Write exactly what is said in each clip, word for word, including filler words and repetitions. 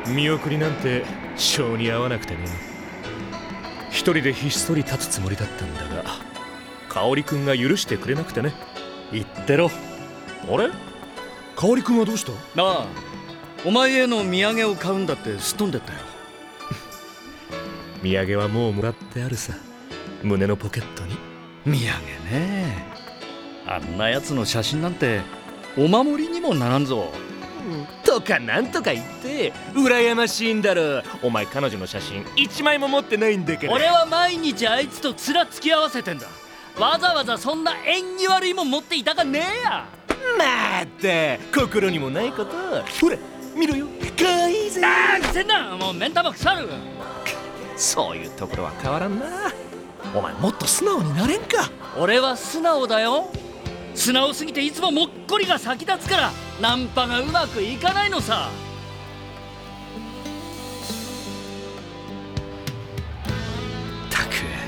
見送りなんて性に合わなくてね。一人でひっそり立つつもりだったんだが、香織君が許してくれなくてね。 言ってろ。 あれ、香織君はどうした？ なあ、お前への土産を買うんだってすっ飛んでったよ。 土産はもうもらってあるさ、胸のポケットに。 土産ね。あんなやつの写真なんてお守りにもならんぞ。 とかなんとか言って羨ましいんだろ。お前彼女の写真一枚も持ってないんだから。 俺は毎日あいつと面つき合わせてんだ。わざわざそんな縁起悪いもん持っていたかねえや。 また心にもないこと。ほら見ろよ、かわいいぜ。 あーせんな、もう目ん玉腐る。 そういうところは変わらんな。お前もっと素直になれんか。 俺は素直だよ。素直すぎていつももっこりが先立つからナンパがうまくいかないのさ。 たく、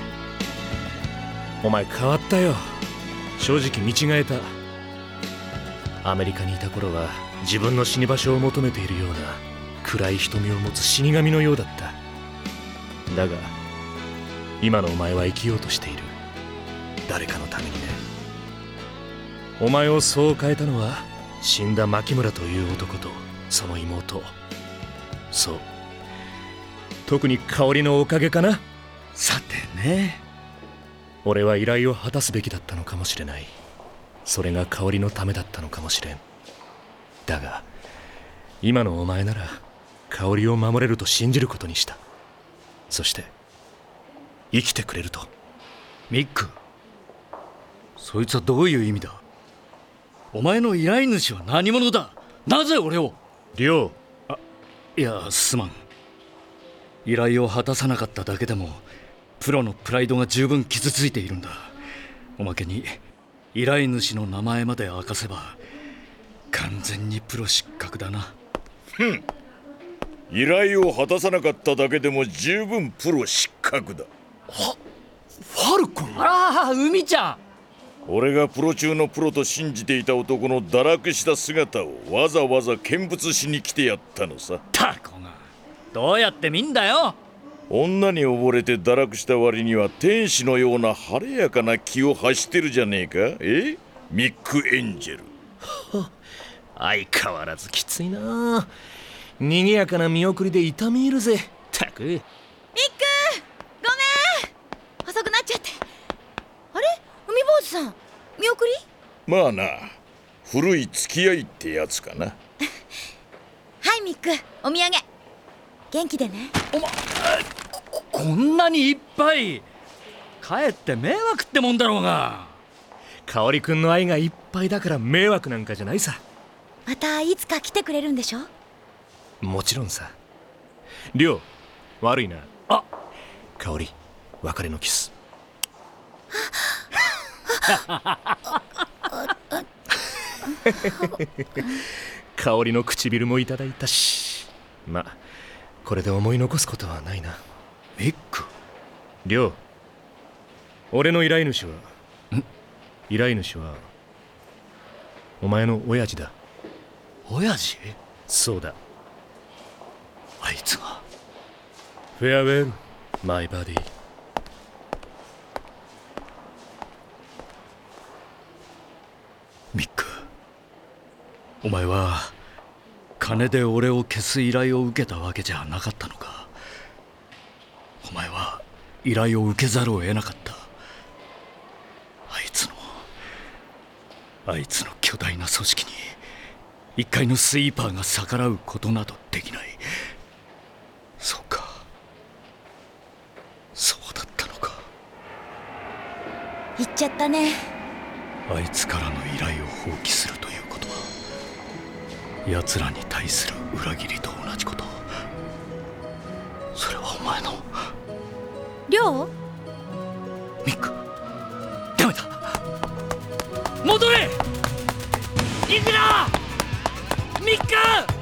お前変わったよ。正直見違えた。アメリカにいた頃は自分の死に場所を求めているような暗い瞳を持つ死神のようだった。だが今のお前は生きようとしている。誰かのためにね。お前をそう変えたのは死んだ牧村という男とその妹。そう、特に香織のおかげかな。 さてね。 俺は依頼を果たすべきだったのかもしれない。それが香織のためだったのかもしれん。だが今のお前なら香織を守れると信じることにした。そして生きてくれると。 ミック、そいつはどういう意味だ。お前の依頼主は何者だ。なぜ俺を。 亮。 あ、いやすまん。依頼を果たさなかっただけでもプロのプライドが十分傷ついているんだ。おまけに依頼主の名前まで明かせば完全にプロ失格だな。 ふん、依頼を果たさなかっただけでも十分プロ失格だ。 は、ファルコン。 あら、海ちゃん。 俺がプロ中のプロと信じていた男の堕落した姿をわざわざ見物しに来てやったのさ。 タコがどうやって見んだよ。 女に溺れて堕落した割には天使のような晴れやかな気を発してるじゃねえか。えミック・エンジェル。 相変わらずきついな。賑やかな見送りで痛み入るぜ。たく。ミック、 ごめん、遅くなっちゃって。あれ、海坊主さん、見送り？ まあな、古い付き合いってやつかな。 はいミック、お土産元気でね。 おま、こ、こんなにいっぱい。かえって迷惑ってもんだろうが。 香織君の愛がいっぱいだから迷惑なんかじゃないさ。 またいつか来てくれるんでしょ。 もちろんさ。亮、悪いな。 あ、 香織、別れのキス。香織の唇もいただいたし、ま、これで思い残すことはないな。 ミック。 亮、俺の依頼主はん依頼主はお前の親父だ。 親父？ そうだ。 あいつが。 フェアウェル、マイバディ。 ミック、お前は金で俺を消す依頼を受けたわけじゃなかったのか。お前は依頼を受けざるを得なかった。あいつのあいつの巨大な組織に一介のスイーパーが逆らうことなどできない。そうか、そうだったのか。 言っちゃったね。 あいつからの依頼を放棄するということは奴らに対する裏切りと同じこと。それはお前の。 亮？ ミック、ダメだ。戻れ。行くなミック。